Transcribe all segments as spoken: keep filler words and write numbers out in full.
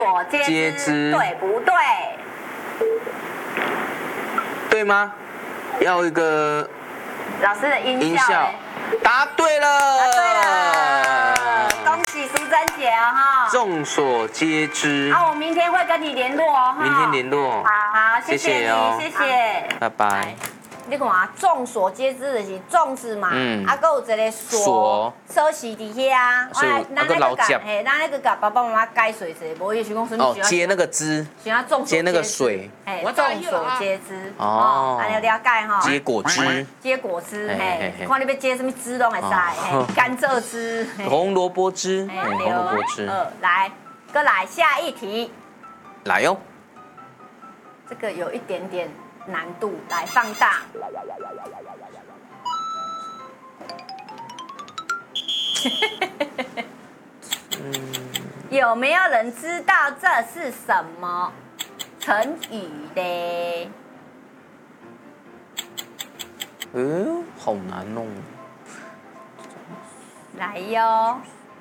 所皆知，对不对？ 对吗？要一个老师的音效。 答对了， 答对了，恭喜淑珍姐啊哈！ 众所皆知。 啊，我明天会跟你联络哦哈。 明天联络。 好，谢谢你，谢谢， 拜拜。 你看啊，众所皆知的是粽子嘛，嗯，啊，还有一个锁，锁是伫遐啊， 所以那个老蒋， 嘿，咱那个甲爸爸妈妈解水水，无伊是讲什么？ 哦，接那个汁，接那个水， 哎，众所皆知，哦，安尼了解哈。 接果汁， 接果汁，嘿，看你要接什么汁都会使，嘿，甘蔗汁， 红萝卜汁，红萝卜汁。 来，再来下一题， 来哟， 这个有一点点难度，来放大。有没有人知道这是什么成语嘞？ 嗯，好难哦。 来哟。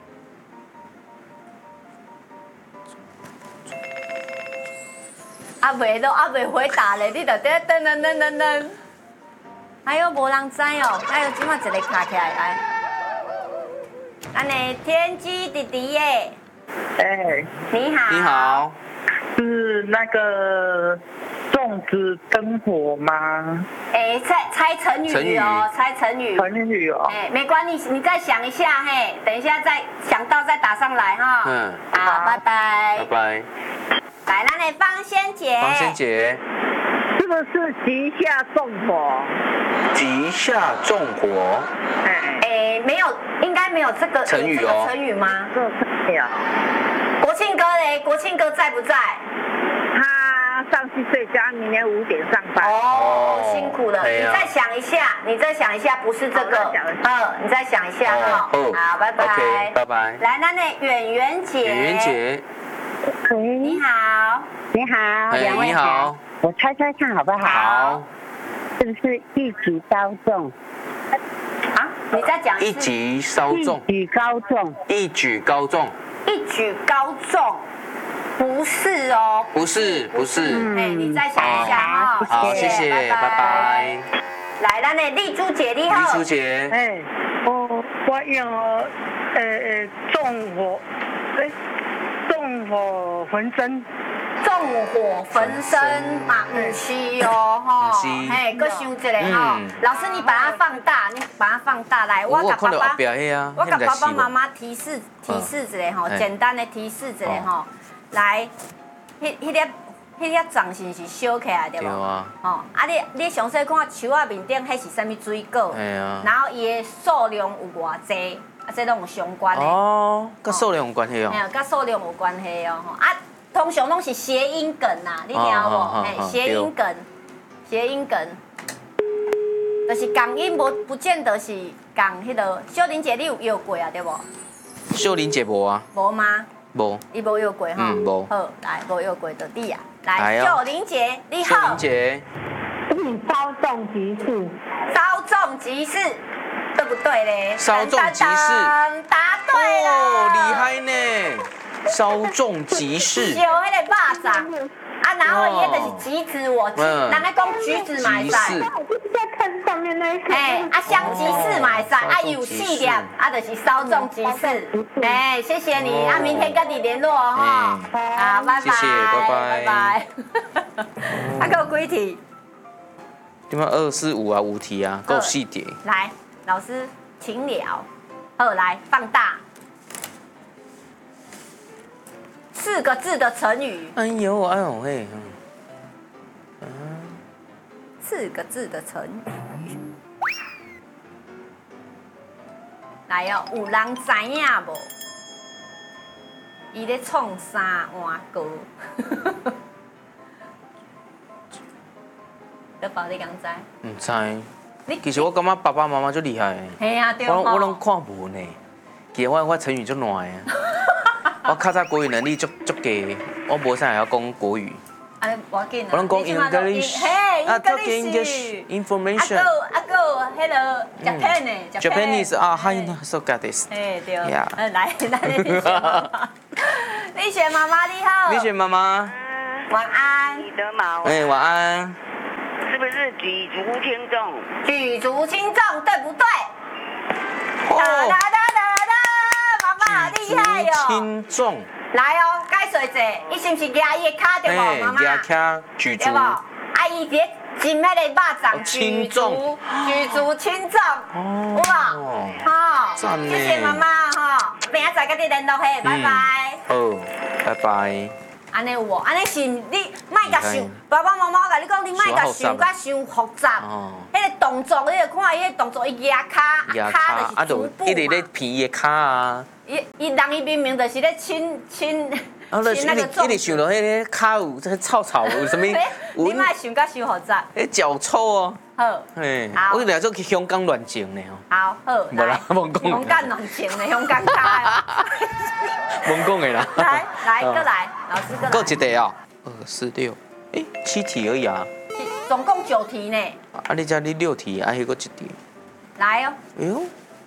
阿袂都阿袂回答咧，你就在等等等等等。还有无人知哦，还有今晚一个卡起来来。安尼天机弟弟耶， 哎， 你好。 你好。 是那个粽子灯火吗？ 哎，猜猜成语哦，猜成语。 成语哦。 哎，没关系，你再想一下嘿，等一下再想到再打上来哈。嗯。好，拜拜。 拜拜。 来，咱的芳仙姐。 芳仙姐， 是不是吉下纵火？ 吉下纵火。 哎哎，没有，应该没有这个成语哦。 成语吗？ 没有。 国庆哥嘞？国庆哥在不在？ 他上去睡觉，明天五点上班。 哦，辛苦了。你再想一下，你再想一下，不是这个。嗯，你再想一下哈。好，拜拜。 拜拜。 来，咱的圆圆姐。 圆圆姐。 你好， 你好， 两位好， 我猜猜看好不好？ 好， 是不是一举高中？ 啊，你再讲一举稍重， 一举高中， 一举高中， 一举高中，不是哦， 不是不是， 哎，你再想一下哈， 好，谢谢，拜拜。 来，咱的丽珠姐，你好， 丽珠姐， 哎，我我用呃呃纵火，哎。纵火焚身， 纵火焚身嘛，不是哦，哈，嘿，搁想一个哈，老师你把它放大，你把它放大来， 我给爸爸， 我给爸爸妈妈提示提示一下哈，简单的提示一下哈，来，迄迄粒迄粒掌是是烧起来对无？对啊。哦，啊你你详细看树仔面顶迄是啥物水果？哎呀。然后伊的数量有偌济？啊，这拢有相关的哦，跟数量有关系哦。 哎呀，跟数量有关系哦。啊，通常拢是谐音梗呐，你听无？哎，谐音梗，谐音梗，就是共音无不见得是共迄个。秀玲姐，你有约过啊？对无？ 秀玲姐无啊？ 无吗？ 无。 你无约过哈？ 嗯，无。 好，来，无约过就对啊。来，秀玲姐，你好。 秀玲姐。 嗯，稍纵即逝。 稍纵即逝。对不对嘞？ 稍纵即逝， 答对了， 哦，厉害呢！稍纵即逝， 小迄个巴掌啊，然后伊就是橘子，我人家讲橘子嘛会使， 在看上面那个， 哎，啊香吉士嘛会使，啊有四粒，啊就是稍纵即逝，哎，谢谢你，啊明天跟你联络哦，好，拜拜， 谢谢，拜拜， 拜拜，啊还有几题？ 点解二四五啊五题啊，够细节， 来。老师，请聊。二来放大，四个字的成语。 哎呦哎呦嘿， 嗯，四个字的成语。来哦，有人知影无？伊咧创啥碗糕？得宝你敢知？ 唔知。其实我感觉爸爸妈妈最厉害的， 系啊，对我我拢看文的，其实我我成语足烂的，我较早国语能力足足低，我无啥会晓讲国语。 啊，无要紧啊。 我拢讲 English， 嘿 ，English information。 啊个啊个，迄个 Japan 呢 ？Japanese 啊，嗨，so got this。 哎对。嗯，来，来你讲。 丽雪妈妈你好。 丽雪妈妈， 晚安。 你的毛。 哎，晚安。 是不是举足轻重？ 举足轻重，对不对？ 哦。 哒哒哒哒，妈妈好厉害哟。 轻重。 来哦，解说者，伊是不是压伊的骹对无，妈妈？ 压骹举足。 对无？啊，伊伫金迄个肉粽，举足，举足轻重，有无？好，谢谢妈妈哈，明仔载跟你联络嘿，拜拜。 好，拜拜。 安尼有无？安尼是你莫甲想，爸爸妈妈我甲你讲，你莫甲想甲伤复杂。哦。迄个动作，你著看伊迄动作，伊压骹，骹就是足部嘛。 一直咧偏伊骹啊。 伊伊人伊明明就是咧亲亲亲那个粽子。 一直想到迄个骹有这草草有啥物？ 你莫想甲伤复杂。 迄脚臭哦。 好。 嘿。我俩做去香港乱情呢吼。 好好。 无啦，忘讲。 香港乱情呢，香港骹哦。 忘讲的啦。 来来，过来，老师过来。 够一题啊？二四六，哎，七题而已啊。 总共九题呢。 啊，你遮你六题，啊，迄个一题。 来哦。 哎呦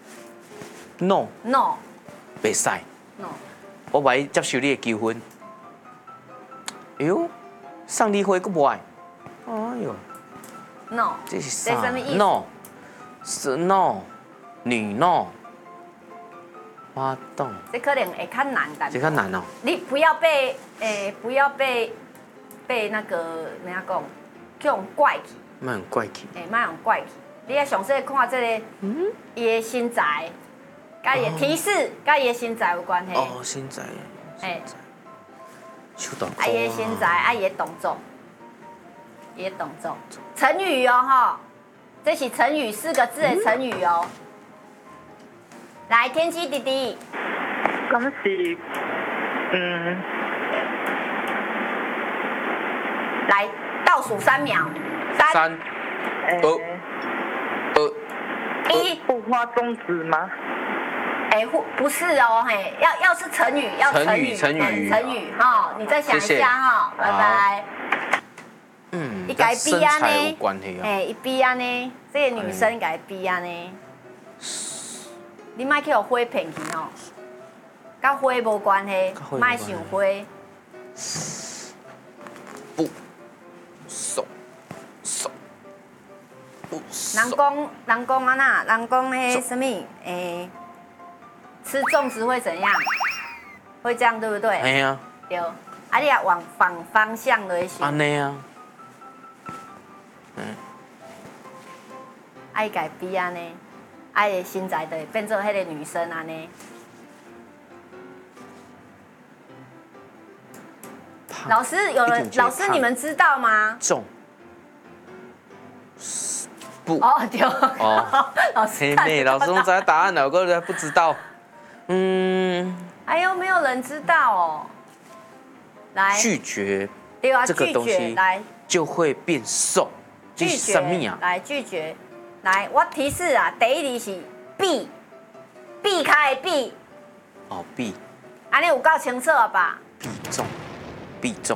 ，no。 no。 袂使。 no。 我袂接受你的求婚。哎呦，送你花佫无爱。哎呦。 no。 这是啥 ？no。是 no。女 no。我懂。 这可能会较难的。 这较难哦。 你不要被诶，不要被被那个人家讲，叫用怪气。 莫用怪气。 诶，莫用怪气。你要详细看这个，嗯，伊的身材，甲伊的提示，甲伊的身材有关系。 哦，身材。诶。手动。 啊，伊的身材，啊，伊的动作，伊的动作。成语哦，哈，这是成语，四个字的成语哦。来，天机弟弟。 咁是，嗯， 来倒数三秒，三、 三、二、二、 一。 不花中指吗？ 哎，不不是哦，嘿，要要是成语，要成语， 成语， 成语，哈，你再想一下哈，拜拜。 嗯， 一改 B 啊呢？ 关系啊。 哎，一 B 啊呢？这个女生改 B 啊呢？你莫去互花骗去吼，甲花无关系，莫想花。 不，手，手，不。 人讲，人讲啊那，人讲迄什么？诶，吃粽子会怎样？会这样对不对？ 哎呀。 对，啊你也往反方向来想。 安尼啊。嗯。 爱改 B 啊呢？爱的身材就会变做迄个女生安尼。老师，有人，老师你们知道吗？ 重。不。 哦对。哦。老师。 妹，老师都知道答案了，我个不知道。嗯。 哎呦，没有人知道哦。来。 拒绝。 对啊， 这个东西来就会变瘦。 拒绝。来拒绝。来，我提示啊，第一字是避，避开的避。 哦，避。 安尼有够清楚了吧？ 避重，避重。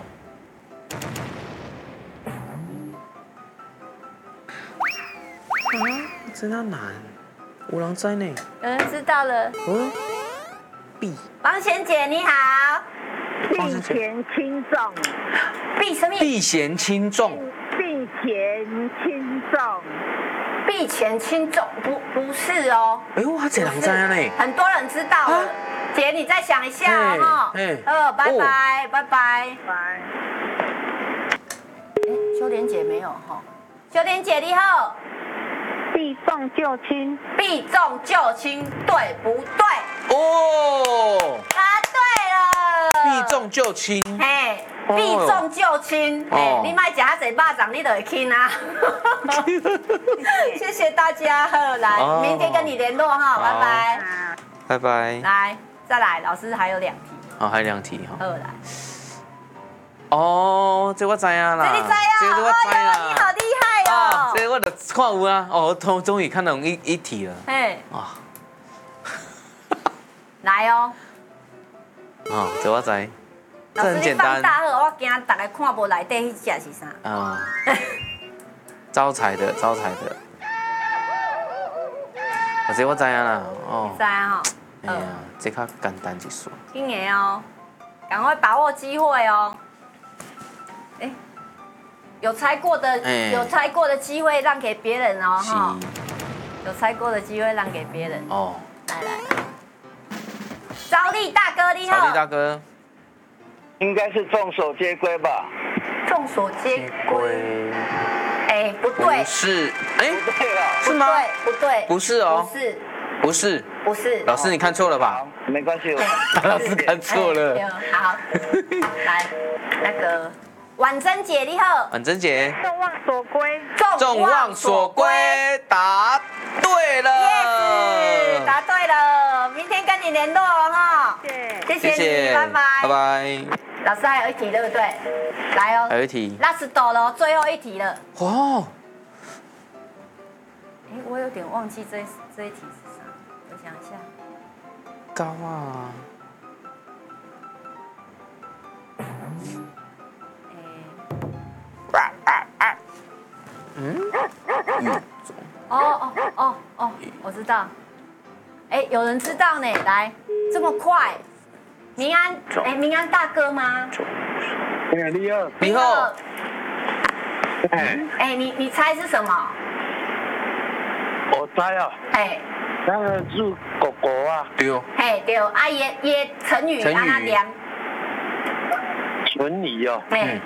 啊，真的难，有人知呢。 有人知道了。 嗯。避。 方贤姐你好。 避嫌轻重。 避什么？ 避嫌轻重。 避嫌轻重。 避嫌轻重不不是哦。 哎呦，他这人知呢。 很多人知道了。姐，你再想一下哈。哎。呃，拜拜拜拜拜。哎，秋莲姐没有哈。秋莲姐你好。 避重就轻。 避重就轻，对不对？ 哦。 答对了。 避重就轻。 嘿。避重就轻，哎，你卖食遐济肉粽，你就会轻啊。谢谢大家，好，来，明天跟你联络哈，拜拜。 拜拜。 来，再来，老师还有两题。 哦，还有两题哈。 好来。 哦，这我知啊啦。 这你知啊？ 这我知啊。 你好厉害哦。 这我就看有啊，哦，终终于看到一一题了。 嘿。哇。来哦。 哦，这我知。 老师，你放大好，我惊大家看无内底迄只是啥。啊。 招财的，招财的。这我知啊啦，哦。 知啊吼。 哎呀，这较简单一丝。 紧个哦， 赶快把握机会哦。哎，有猜过的， 哎有猜过的机会让给别人哦， 是哈。有猜过的机会让给别人。 哦， 来来，招力大哥你好。 小丽大哥， 应该是众所皆归吧？ 众所皆归。哎，不对不，是，哎， 不对了， 是吗？ 不对， 不是哦不是， 不是， 不是。 老师你看错了吧？ 好，没关系，我老师看错哎对了。 好，来那个婉珍姐你好。 婉珍姐， 众望所归。 众望所归，答对了。 Yes， 答对了，明天跟你联络哦哈。 谢谢谢你，拜拜。 拜拜。 老师还有一题对不对？来哦， 还有一题。 last 到了，最后一题了。 哇， 哎，我有点忘记这这一题是啥，我想一下。 高啊！ 哎， 嗯， 哦哦哦哦，我知道。哎，有人知道呢，来，这么快。明安，哎，明安大哥吗？ 哎，你好， 你好， 哎， 哎，你你猜是什么？ 我猜啊， 哎。 那个是狗狗啊， 对哦， 嘿，对，啊，也也成语成语安那念， 纯语哦， 嘿，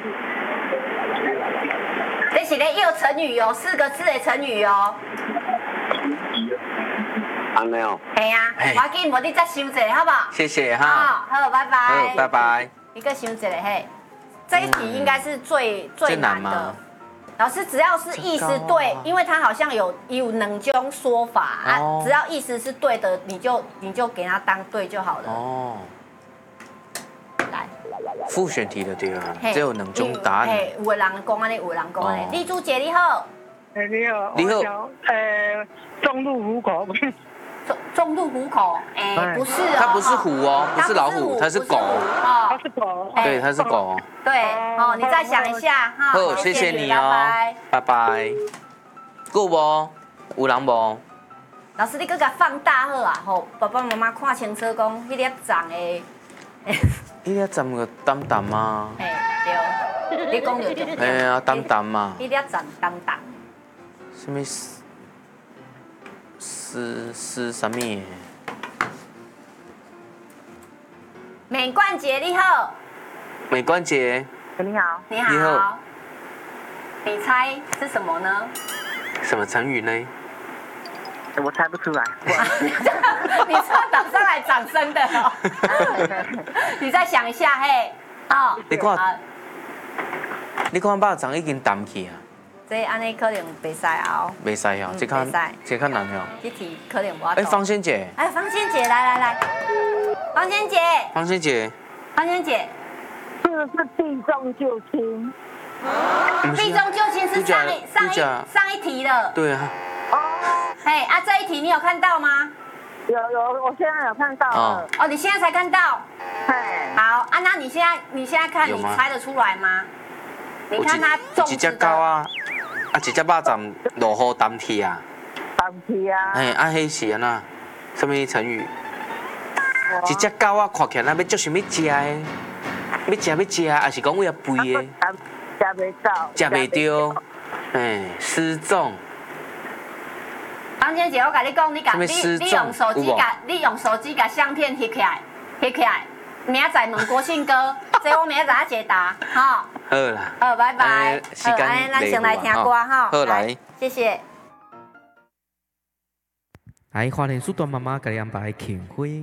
这是咧又成语哦，四个字的成语哦。 安尼哦， 嘿啊， 嘿我紧无你再想一下，好不好？ 谢谢哈。 好，好，拜拜。 好，拜。拜。 一个想一下嘿，这一题应该是最最最难难的吗。 老师只要是意思这高对啊， 因为它好像有有两种说法啊哦， 只要意思是对的，你就你就给它当对就好了。 哦， 来。 复选题的对啊， 嘿只有两种答案。 嘿，有的人讲安尼，有的人讲安尼哦。 李珠姐你好， 哎，你好， 你好我想，呃，众入虎口。 重重入虎口，哎， 哎不是哦， 它不是虎哦，不是老虎，它它是狗。 它哦， 是狗。 哎对，它是狗。 对，哦，你再想一下哈。 好，谢谢你哦拜拜。 拜拜。有无？有人无？ 老师，你搁甲放大好啊，吼，爸爸妈妈看清楚讲，迄粒长的， 伊咧站个淡淡嘛。 嘿，对，你讲就对。 哎呀，淡淡嘛。 迄粒长淡淡。 什么丝丝丝什么的？ 美冠姐你好， 美冠姐， 你好， 你好。 你好你猜是什么呢？ 什么成语呢？ 我猜不出来。 你是要打上来掌声的哦。你再想一下，嘿，哦， 你看好你看肉粽已经淡去啊， 这安尼可能袂使哦。 袂使哦， 嗯这较不可以这较难哦。 这题可能我。 哎，方仙姐， 哎，方仙姐，来来来，方仙姐， 方仙姐， 方仙姐， 这个是避重就轻。 不是避啊重就轻是上一上一度假上一题了。 对啊， 哦， 嘿，啊，这一题你有看到吗？ 有有，我现在有看到哦了。 哦，你现在才看到。 嘿， 好啊，那你现在你现在看，你有吗猜得出来吗？你看它有一只种植的。 狗啊，啊一只肉粽落雨淡去啊， 板皮啊。 哎，啊迄是安那？什么成语？一只狗啊，看起来要足想要食的，要食要食，还是讲为了肥的， 吃袂到。 食袂到，哎，失踪。 方姐姐，我跟你讲，你甲你什么失踪你用手机有无甲你用手机甲相片翕起来，翕起来。明仔载问国庆哥，这我明仔载解答，哈。 好啦， 好，拜拜哎。时间好安尼咱先来听歌哈。 好来， 谢谢。 来，花莲苏段妈妈给你安排庆会。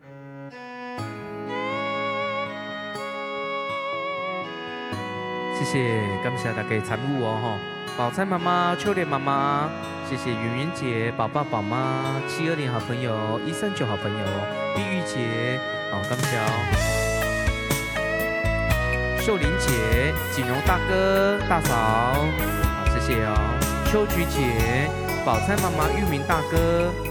谢谢，感谢大家参与哦吼。宝钗妈妈、秋莲妈妈，谢谢圆圆姐、宝爸宝妈、七二零好朋友、一三九好朋友、碧玉姐，好感谢哦。秀玲姐、锦荣大哥、大嫂，好谢谢哦。秋菊姐、宝钗妈妈、玉明大哥。